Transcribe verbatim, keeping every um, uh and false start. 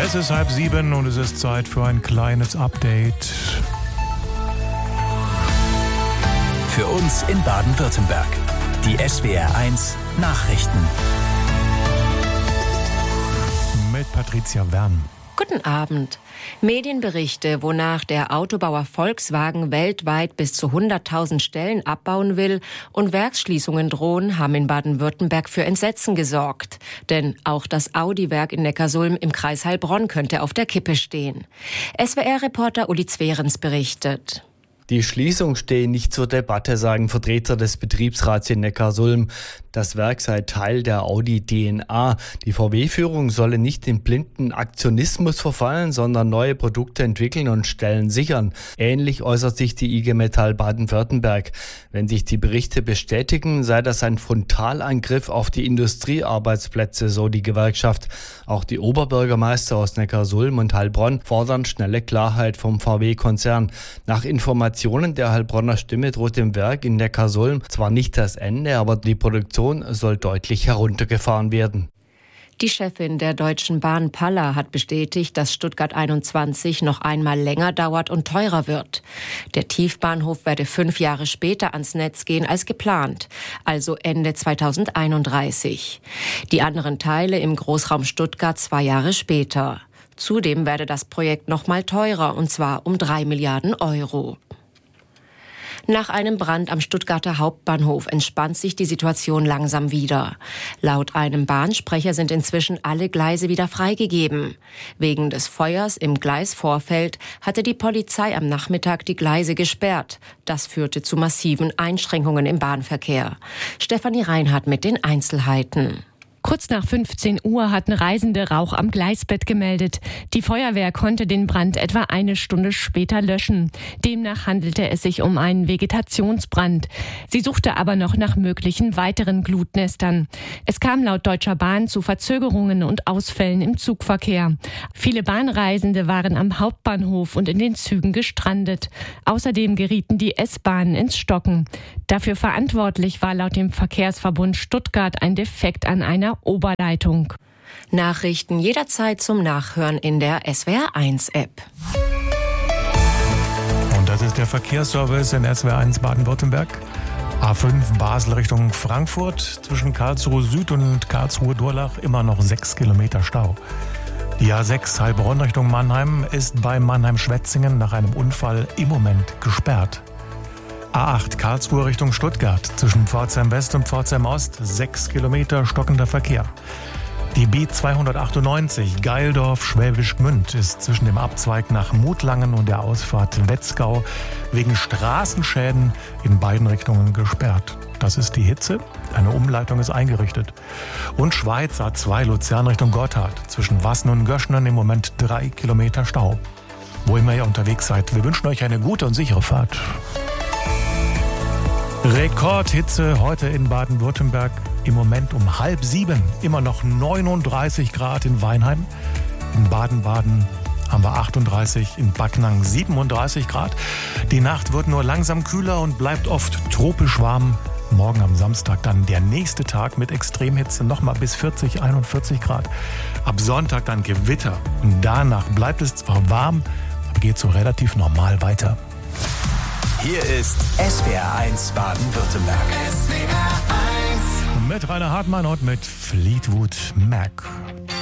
Es ist halb sieben und es ist Zeit für ein kleines Update. Für uns in Baden-Württemberg. Die S W R eins Nachrichten. Mit Patricia Wern. Guten Abend. Medienberichte, wonach der Autobauer Volkswagen weltweit bis zu hunderttausend Stellen abbauen will und Werksschließungen drohen, haben in Baden-Württemberg für Entsetzen gesorgt. Denn auch das Audi-Werk in Neckarsulm im Kreis Heilbronn könnte auf der Kippe stehen. S W R-Reporter Uli Zwerens berichtet. Die Schließung stehe nicht zur Debatte, sagen Vertreter des Betriebsrats in Neckarsulm. Das Werk sei Teil der Audi-D N A. Die V W-Führung solle nicht in blinden Aktionismus verfallen, sondern neue Produkte entwickeln und Stellen sichern. Ähnlich äußert sich die I G Metall Baden-Württemberg. Wenn sich die Berichte bestätigen, sei das ein Frontalangriff auf die Industriearbeitsplätze, so die Gewerkschaft. Auch die Oberbürgermeister aus Neckarsulm und Heilbronn fordern schnelle Klarheit vom V W-Konzern. Nach Informationen der Heilbronner Stimme droht dem Werk in Neckarsulm zwar nicht das Ende, aber die Produktion soll deutlich heruntergefahren werden. Die Chefin der Deutschen Bahn Palla hat bestätigt, dass Stuttgart einundzwanzig noch einmal länger dauert und teurer wird. Der Tiefbahnhof werde fünf Jahre später ans Netz gehen als geplant, also Ende zweitausendeinunddreißig. Die anderen Teile im Großraum Stuttgart zwei Jahre später. Zudem werde das Projekt noch mal teurer, und zwar um drei Milliarden Euro. Nach einem Brand am Stuttgarter Hauptbahnhof entspannt sich die Situation langsam wieder. Laut einem Bahnsprecher sind inzwischen alle Gleise wieder freigegeben. Wegen des Feuers im Gleisvorfeld hatte die Polizei am Nachmittag die Gleise gesperrt. Das führte zu massiven Einschränkungen im Bahnverkehr. Stefanie Reinhardt mit den Einzelheiten. Kurz nach fünfzehn Uhr hatten Reisende Rauch am Gleisbett gemeldet. Die Feuerwehr konnte den Brand etwa eine Stunde später löschen. Demnach handelte es sich um einen Vegetationsbrand. Sie suchte aber noch nach möglichen weiteren Glutnestern. Es kam laut Deutscher Bahn zu Verzögerungen und Ausfällen im Zugverkehr. Viele Bahnreisende waren am Hauptbahnhof und in den Zügen gestrandet. Außerdem gerieten die S-Bahnen ins Stocken. Dafür verantwortlich war laut dem Verkehrsverbund Stuttgart ein Defekt an einer Oberleitung. Nachrichten jederzeit zum Nachhören in der S W R eins App. Und das ist der Verkehrsservice in S W R eins Baden-Württemberg. A fünf Basel Richtung Frankfurt, zwischen Karlsruhe Süd und Karlsruhe Durlach immer noch sechs Kilometer Stau. Die A sechs Heilbronn Richtung Mannheim ist bei Mannheim-Schwetzingen nach einem Unfall im Moment gesperrt. A acht Karlsruhe Richtung Stuttgart, zwischen Pforzheim West und Pforzheim Ost, sechs Kilometer stockender Verkehr. Die B zweihundertachtundneunzig Geildorf-Schwäbisch Gmünd ist zwischen dem Abzweig nach Mutlangen und der Ausfahrt Wetzgau wegen Straßenschäden in beiden Richtungen gesperrt. Das ist die Hitze, eine Umleitung ist eingerichtet. Und Schweiz A zwei Luzern Richtung Gotthard, zwischen Wassen und Göschnen im Moment drei Kilometer Stau. Wo immer ihr unterwegs seid, wir wünschen euch eine gute und sichere Fahrt. Rekordhitze heute in Baden-Württemberg, im Moment um halb sieben, immer noch neununddreißig Grad in Weinheim. In Baden-Baden haben wir achtunddreißig, in Backnang siebenunddreißig Grad. Die Nacht wird nur langsam kühler und bleibt oft tropisch warm. Morgen am Samstag dann der nächste Tag mit Extremhitze, nochmal bis vierzig, einundvierzig Grad. Ab Sonntag dann Gewitter und danach bleibt es zwar warm, aber geht so relativ normal weiter. Hier ist S W R eins Baden-Württemberg. S W R eins. Mit Rainer Hartmann und mit Fleetwood Mac.